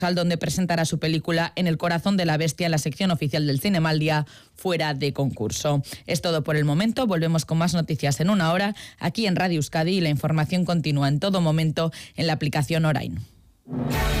donde presentará su película En el corazón de la bestia en la sección oficial del Cinemaldia, fuera de concurso. Es todo por el momento. Volvemos con más noticias en una hora aquí en Radio Euskadi y la información continúa en todo momento en la aplicación Orain.